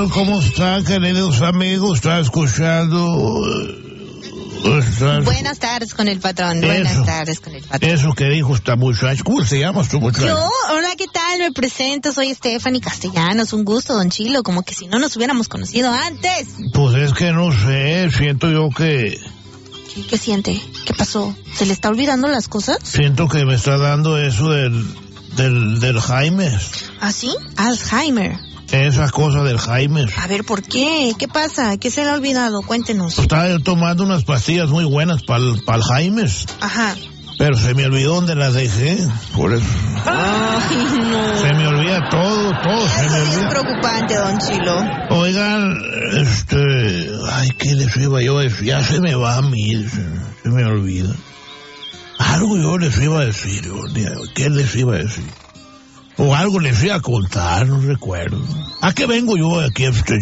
¿Cómo están, queridos amigos? ¿Está escuchando? Buenas tardes con el patrón. Buenas tardes con el patrón. Eso que dijo esta muchacha. ¿Cómo se llama tu muchacha? Yo, hola, ¿qué tal? Me presento, soy Stephanie Castellanos. Un gusto, don Chilo, como que si no nos hubiéramos conocido antes. Pues es que no sé, siento yo que... ¿Qué siente? ¿Qué pasó? ¿Se le está olvidando las cosas? Siento que me está dando eso del Jaime. ¿Ah, sí? Alzheimer. Esa cosa del Jaime. A ver, ¿por qué? ¿Qué pasa? ¿Qué se le ha olvidado? Cuéntenos. Estaba yo tomando unas pastillas muy buenas para el Jaime. Ajá. Pero se me olvidó dónde las dejé, por eso. Ay, no. Se me olvida todo se me olvida. Es preocupante, don Chilo. Oigan, ay, ¿qué les iba yo a decir? Ya se me va a mí, se me olvida. Algo yo les iba a decir, ¿qué les iba a decir? O algo les iba a contar, no recuerdo. ¿A qué vengo yo aquí a